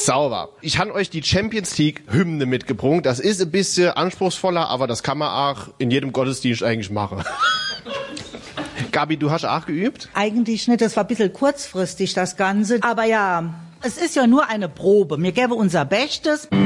Sauber. Ich habe euch die Champions League Hymne mitgebracht. Das ist ein bisschen anspruchsvoller, aber das kann man auch in jedem Gottesdienst eigentlich machen. Gabi, du hast auch geübt? Eigentlich nicht, das war ein bisschen kurzfristig, das Ganze. Aber ja, es ist ja nur eine Probe. Wir geben unser Bestes.